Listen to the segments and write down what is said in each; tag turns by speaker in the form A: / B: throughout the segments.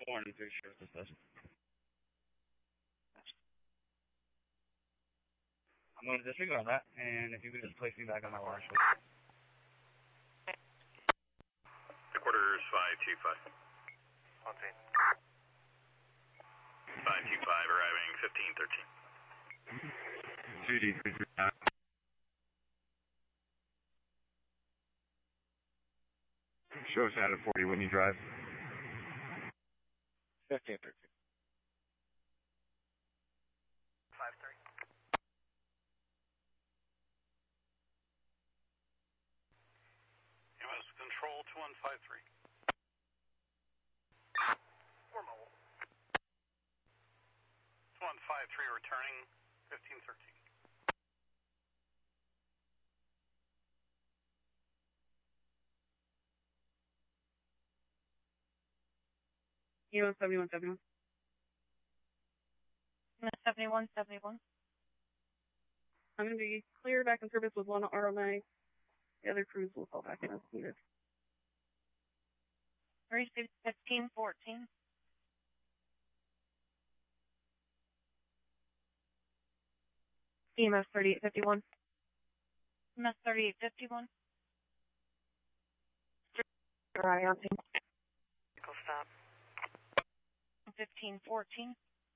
A: 4 and 3 shirts this does. I'm going to disregard that, and if you could just place me back on my watch.
B: Quarters 525. 525 arriving 1513.
A: 2D339. Show us out at 40 Whitney Drive. 1513.
B: 53. MS Control 2153. We're mobile. 2153 returning 1513.
C: EMS 7171.
D: EMS 7171.
C: I'm going to be clear back in service with one RMA. The other crews will call back in as needed.
D: Received 1514.
C: EMS 3851.
D: EMS 3851.
C: Alright, on team.
D: Vehicle stop. 1514.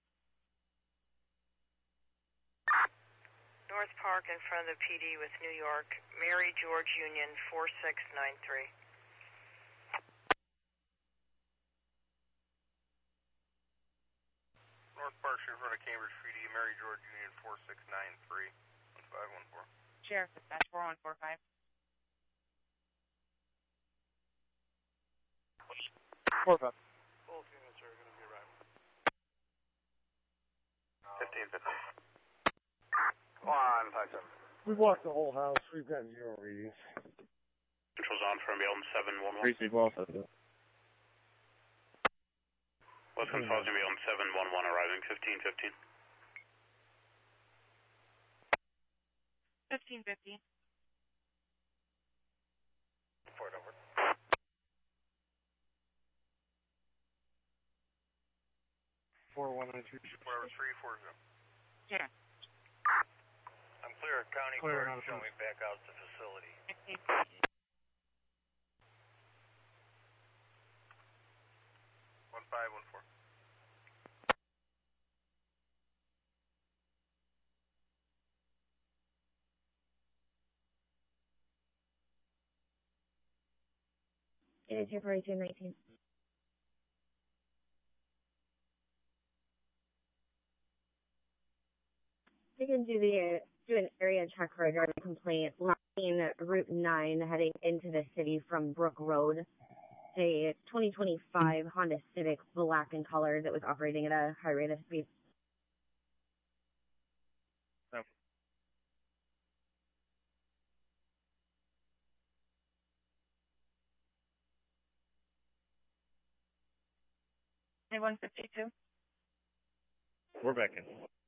E: North Park in front of the PD with New York, Mary George Union 4693.
B: North Park in front of Cambridge PD, Mary George Union 4693. 1514.
D: Sheriff Dispatch 4145.
A: 45.
B: Both units are going to be arriving. 1515. 157.
F: We've walked the whole house. We've got 0 readings.
B: Controls on from Elm 711.
A: Receive well, so good.
B: Western Falls going to be Elm 711 arriving 1515.
D: 1550.
B: Report over.
F: 4192.
B: Wherever 340.
D: Yeah.
B: I'm clear at County
F: Clear,
B: Court. Show me back out the facility. 1514.
G: It is here for 1819. We can do an area check for a driving complaint. Line Route 9 heading into the city from Brook Road. A 2025 Honda Civic, black in color, that was operating at a high rate of speed.
A: No.
D: A 152.
A: We're back in.